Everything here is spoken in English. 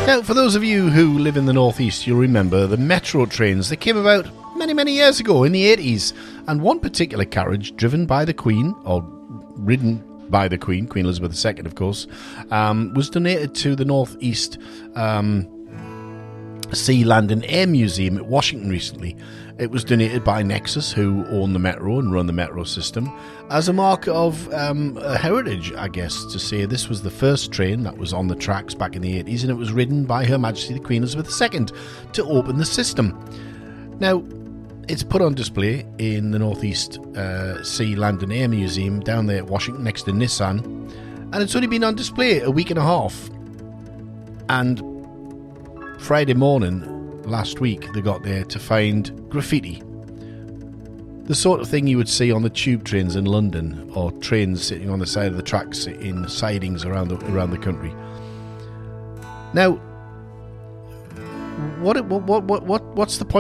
Now, for those of you who live in the northeast, you'll remember the metro trains. They came about many, many years ago in the 80s. And one particular carriage, driven by the Queen, or ridden by the Queen, Queen Elizabeth II, of course, was donated to the Northeast Sea, Land and Air Museum at Washington recently. It was donated by Nexus, who own the metro and run the metro system, as a mark of heritage, I guess, to say this was the first train that was on the tracks back in the 80s, and it was ridden by Her Majesty the Queen Elizabeth II to open the system. Now, it's put on display in the Northeast Sea, Land and Air Museum down there at Washington next to Nissan, and it's only been on display a week and a half. And Friday morning last week they got there to find graffiti, the sort of thing you would see on the tube trains in London, or trains sitting on the side of the tracks in sidings around the country. Now, what's the point